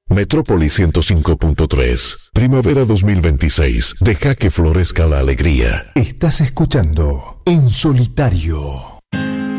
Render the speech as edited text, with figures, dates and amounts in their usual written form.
Metrópolis 105.3. Primavera 2026. Deja que florezca la alegría. Estás escuchando En Solitario.